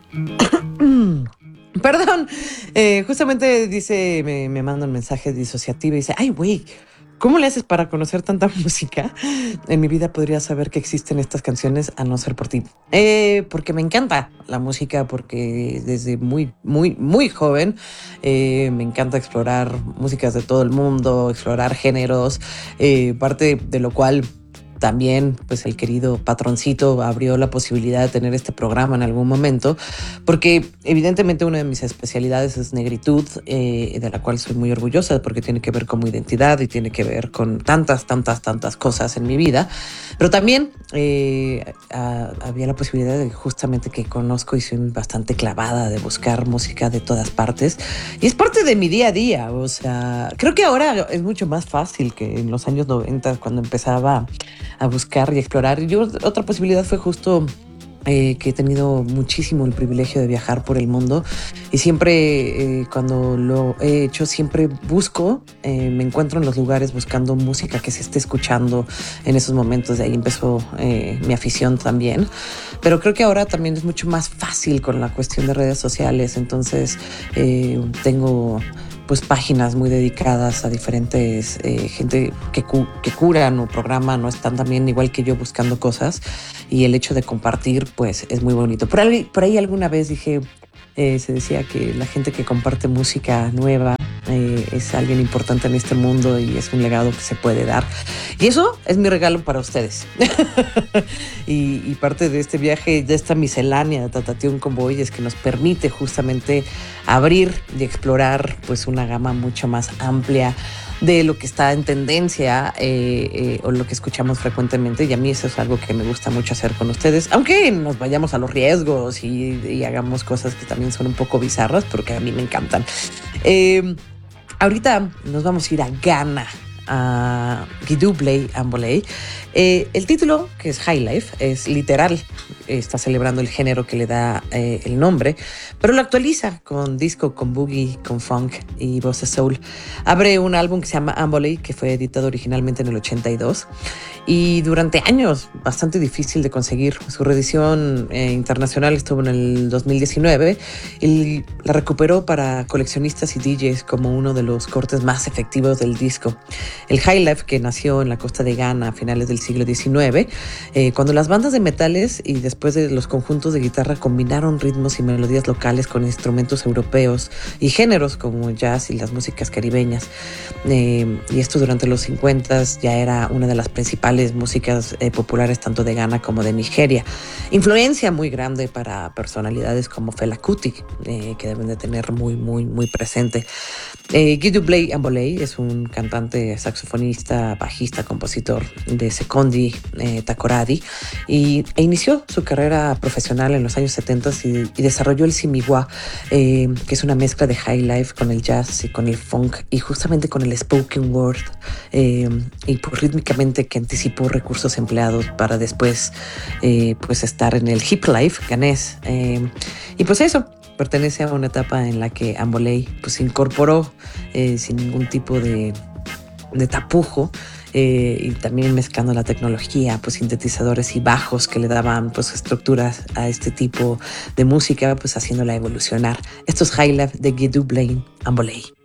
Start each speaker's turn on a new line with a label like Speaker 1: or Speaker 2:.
Speaker 1: Perdón, justamente dice, me manda un mensaje disociativo y dice, ay, güey, ¿cómo le haces para conocer tanta música? En mi vida podría saber que existen estas canciones a no ser por ti. Porque me encanta la música, porque desde muy joven me encanta explorar músicas de todo el mundo, explorar géneros, parte de lo cual también, pues el querido patroncito abrió la posibilidad de tener este programa en algún momento, porque evidentemente una de mis especialidades es negritud, de la cual soy muy orgullosa porque tiene que ver con mi identidad y tiene que ver con tantas cosas en mi vida, pero también había la posibilidad de justamente que conozco y soy bastante clavada de buscar música de todas partes y es parte de mi día a día, o sea, creo que ahora es mucho más fácil que en los años 90 cuando empezaba a buscar y explorar. Yo, otra posibilidad fue justo que he tenido muchísimo el privilegio de viajar por el mundo y siempre cuando lo he hecho, siempre busco, me encuentro en los lugares buscando música que se esté escuchando en esos momentos. De ahí empezó mi afición también. Pero creo que ahora también es mucho más fácil con la cuestión de redes sociales. Entonces tengo pues páginas muy dedicadas a diferentes gente que curan o programan o están también igual que yo buscando cosas y el hecho de compartir pues es muy bonito. Por ahí alguna vez dije, se decía que la gente que comparte música nueva es alguien importante en este mundo y es un legado que se puede dar. Y eso es mi regalo para ustedes. y parte de este viaje, de esta miscelánea de Tatatún Convoy es que nos permite justamente abrir y explorar pues una gama mucho más amplia de lo que está en tendencia o lo que escuchamos frecuentemente, y a mí eso es algo que me gusta mucho hacer con ustedes, aunque nos vayamos a los riesgos y hagamos cosas que también son un poco bizarras, porque a mí me encantan. Ahorita nos vamos a ir a Ghana, a Guidoublet Ambolé. El título, que es High Life, es literal, está celebrando el género que le da el nombre, pero lo actualiza con disco, con boogie, con funk y voces soul. Abre un álbum que se llama Ambolé, que fue editado originalmente en el 82 y durante años bastante difícil de conseguir. Su reedición internacional estuvo en el 2019 y la recuperó para coleccionistas y DJs como uno de los cortes más efectivos del disco. El High Life, que nació en la costa de Ghana a finales del siglo XIX, cuando las bandas de metales y después de los conjuntos de guitarra combinaron ritmos y melodías locales con instrumentos europeos y géneros como jazz y las músicas caribeñas. Y esto durante los 50 ya era una de las principales músicas populares tanto de Ghana como de Nigeria. Influencia muy grande para personalidades como Fela Kuti, que deben de tener muy presente. Guidoublet Ambolé es un cantante, saxofonista, bajista, compositor de Sekondi Takoradi e inició su carrera profesional en los años 70 y desarrolló el simiwa, que es una mezcla de high life con el jazz y con el funk y justamente con el spoken word, y pues rítmicamente que anticipó recursos empleados para después pues estar en el hip life ganés, y pues eso pertenece a una etapa en la que Ambolé pues incorporó sin ningún tipo de tapujo, y también mezclando la tecnología, pues sintetizadores y bajos que le daban pues estructuras a este tipo de música, pues haciéndola evolucionar. Esto es High Life de Guidoublet Ambolé.